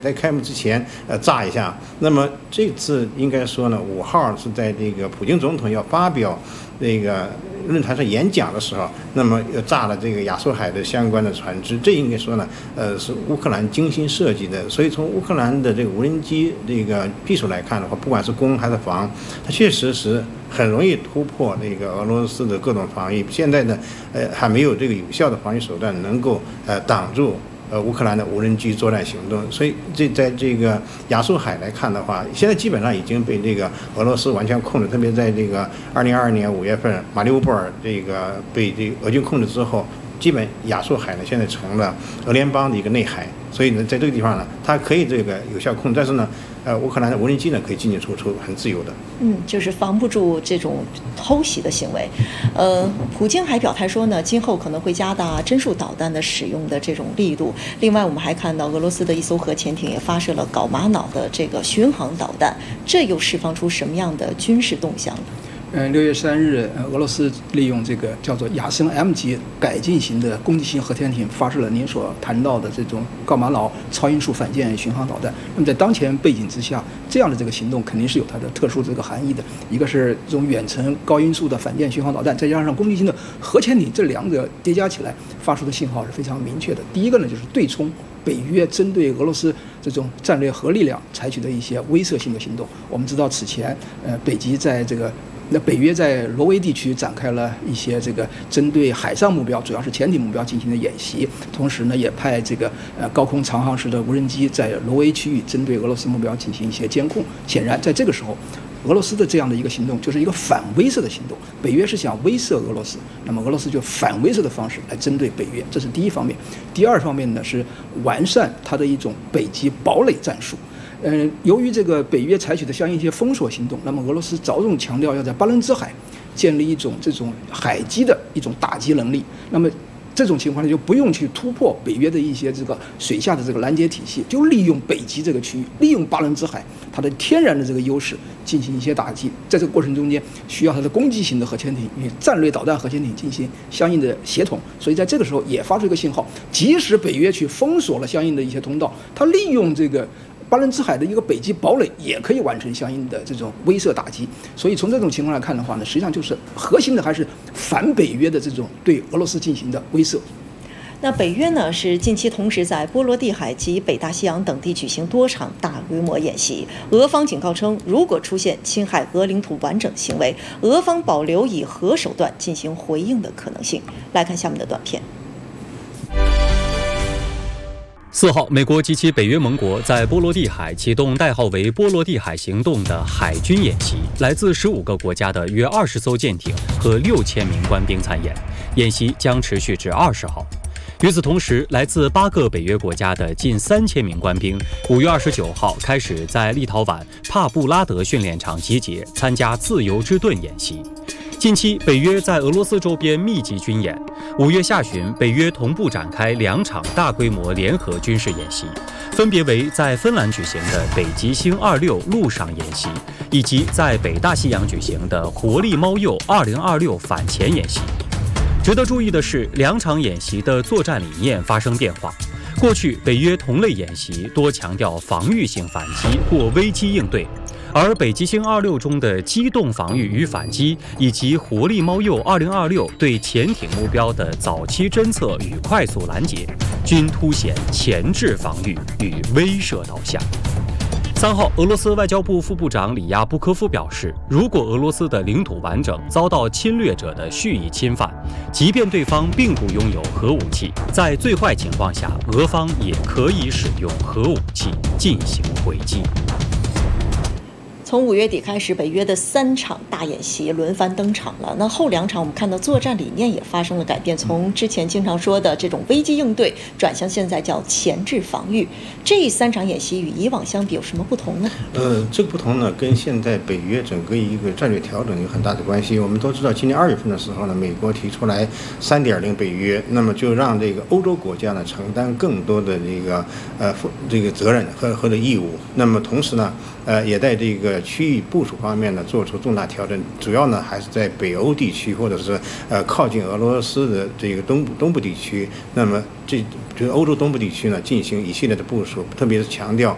在开幕之前，炸一下。那么这次应该说呢，5号是在这个普京总统要发表这个论坛上演讲的时候，那么又炸了这个亚速海的相关的船只。这应该说呢，是乌克兰精心设计的。所以从乌克兰的这个无人机这个技术来看的话，不管是攻还是防，它确实是很容易突破那个俄罗斯的各种防御。现在呢，还没有这个有效的防御手段能够挡住乌克兰的无人机作战行动，所以在这个亚速海来看的话，现在基本上已经被这个俄罗斯完全控制。特别在这个2022年5月份，马里乌波尔这个被这俄军控制之后，基本亚速海呢现在成了俄联邦的一个内海。所以呢，在这个地方呢，它可以这个有效控制，但是呢，乌克兰的无人机呢可以进进出出，很自由的。 就是防不住这种偷袭的行为。普京还表态说呢，今后可能会加大针数导弹的使用的这种力度。另外，我们还看到俄罗斯的一艘核潜艇也发射了镐玛瑙的这个巡航导弹，这又释放出什么样的军事动向呢 ？6月3日，俄罗斯利用这个叫做亚森 M 级改进型的攻击型核潜艇发射了您所谈到的这种镐玛瑙超音速反舰巡航导弹。那么在当前背景之下，这样的这个行动肯定是有它的特殊这个含义的。一个是这种远程高音速的反舰巡航导弹，再加上攻击型的核潜艇，这两者叠加起来发出的信号是非常明确的。第一个呢，就是对冲北约针对俄罗斯这种战略核力量采取的一些威慑性的行动。我们知道此前，北约在挪威地区展开了一些这个针对海上目标，主要是潜艇目标进行的演习，同时呢，也派这个高空长航时的无人机在挪威区域针对俄罗斯目标进行一些监控。显然，在这个时候，俄罗斯的这样的一个行动就是一个反威慑的行动。北约是想威慑俄罗斯，那么俄罗斯就反威慑的方式来针对北约，这是第一方面。第二方面呢，是完善它的一种北极堡垒战术。由于这个北约采取的相应一些封锁行动，那么俄罗斯着重强调要在巴伦支海建立一种这种海基的一种打击能力。那么这种情况呢，就不用去突破北约的一些这个水下的这个拦截体系，就利用北极这个区域，利用巴伦支海它的天然的这个优势进行一些打击。在这个过程中间，需要它的攻击型的核潜艇与战略导弹核潜艇进行相应的协同。所以在这个时候也发出一个信号，即使北约去封锁了相应的一些通道，它利用这个巴伦支海的一个北极堡垒也可以完成相应的这种威慑打击。所以从这种情况来看的话呢，实际上就是核心的还是反北约的这种对俄罗斯进行的威慑。 那北约呢是近期同时在波罗的海及北大西洋等地举行多场大规模演习。俄方警告称，如果出现侵害俄领土完整行为，俄方保留以核手段进行回应的可能性。来看下面的短片。 4号，美国及其北约盟国在波罗的海启动代号为“波罗的海行动”的海军演习，来自15个国家的约20艘舰艇和6000名官兵参演，演习将持续至20号。与此同时，来自8个北约国家的近3000名官兵5月29号开始在立陶宛帕布拉德训练场集结，参加自由之盾演习。近期，北约在俄罗斯周边密集军演。5月下旬，北约同步展开2场大规模联合军事演习，分别为在芬兰举行的北极星26陆上演习，以及在北大西洋举行的活力猫鼬2026反潜演习。值得注意的是，2场演习的作战理念发生变化。过去，北约同类演习多强调防御性反击或危机应对。而北极星26中的机动防御与反击，以及活力猫鼬2026对潜艇目标的早期侦测与快速拦截，均凸显前置防御与威慑导向。3号，俄罗斯外交部副部长里亚布科夫表示，如果俄罗斯的领土完整遭到侵略者的蓄意侵犯，即便对方并不拥有核武器，在最坏情况下，俄方也可以使用核武器进行回击。 从5月底开始，北约的3场大演习轮番登场了。那后2场我们看到作战理念也发生了改变，从之前经常说的这种危机应对，转向现在叫前置防御。这3场演习与以往相比有什么不同呢？ 这个不同呢，跟现在北约整个一个战略调整有很大的关系。我们都知道，今年2月份的时候呢，美国提出来3.0北约，那么就让这个欧洲国家呢承担更多的这个责任和的义务。那么同时呢，也在这个区域部署方面呢做出重大调整，主要呢还是在北欧地区或者是靠近俄罗斯的这个东部地区。那么这个欧洲东部地区呢进行一系列的部署，特别是强调